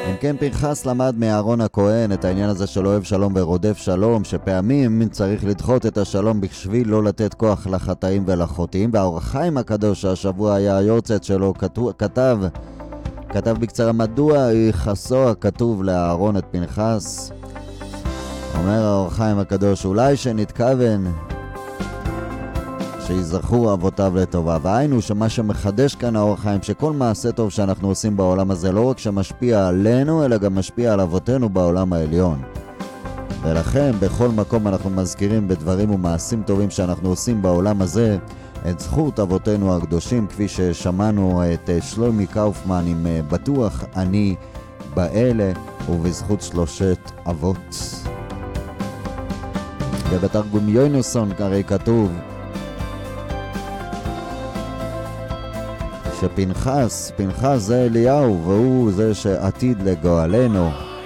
אם כן, פנחס למד מאהרון הכהן את העניין הזה של אוהב שלום ורודף שלום, שפעמים צריך לדחות את השלום בשביל לא לתת כוח לחטאים ולחוטאים. והאור החיים הקדוש, שהשבוע היה היורצייט שלו, כתב בקצרה מדוע יכעסו הכתוב לאהרון את פנחס. אומר האור החיים הקדוש, אולי שנתכוון שיזכרו אבותיו לטובה. והיינו שמה שמחדש כאן האור החיים, שכל מעשה טוב שאנחנו עושים בעולם הזה לא רק שמשפיע עלינו, אלא גם משפיע על אבותינו בעולם העליון. ולכן בכל מקום אנחנו מזכירים בדברים ומעשים טובים שאנחנו עושים בעולם הזה את זכות אבותינו הקדושים, כפי ששמענו את שלומי קאופמן עם בטוח אני באלה, ובזכות שלושת אבות. ובתרגום יוינוסון הרי כתוב שפנחס זה אליהו, והוא זה שעתיד לגואלנו.